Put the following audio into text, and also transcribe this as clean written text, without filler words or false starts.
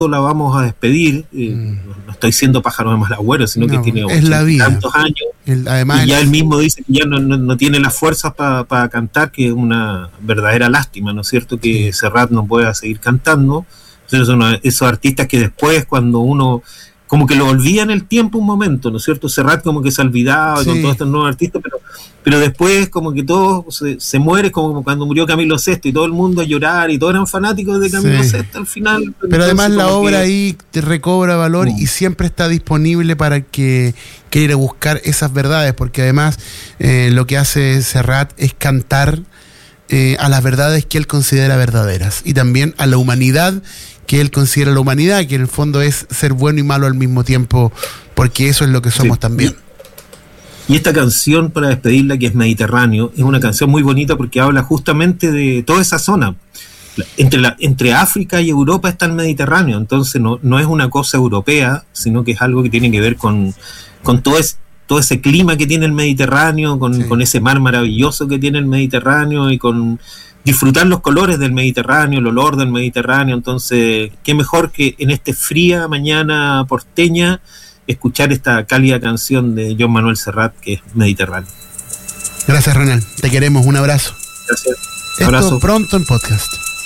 la vamos a despedir. No estoy siendo pájaro de mal agüero, sino que tiene tantos años. Además, y ya él mismo dice que ya no tiene las fuerzas para cantar, que es una verdadera lástima, ¿no es cierto?, que Serrat no pueda seguir cantando. Entonces son esos artistas que después, cuando uno como que lo olvida en el tiempo un momento, ¿no es cierto? Serrat como que se olvidaba con todos estos nuevos artistas, pero después como que todo se muere, como cuando murió Camilo VI y todo el mundo a llorar y todos eran fanáticos de Camilo VI al final. Pero además la obra ahí te recobra valor y siempre está disponible para que quiera ir a buscar esas verdades, porque además lo que hace Serrat es cantar a las verdades que él considera verdaderas y también a la humanidad que él considera la humanidad, que en el fondo es ser bueno y malo al mismo tiempo, porque eso es lo que somos también. Y esta canción, para despedirla, que es Mediterráneo, es una canción muy bonita porque habla justamente de toda esa zona. Entre África y Europa está el Mediterráneo, entonces no es una cosa europea, sino que es algo que tiene que ver con todo ese clima que tiene el Mediterráneo, con ese mar maravilloso que tiene el Mediterráneo y con disfrutar los colores del Mediterráneo, el olor del Mediterráneo. Entonces, qué mejor que en esta fría mañana porteña escuchar esta cálida canción de Joan Manuel Serrat, que es Mediterráneo. Gracias, Ronald. Te queremos. Un abrazo. Gracias. Esto pronto en podcast.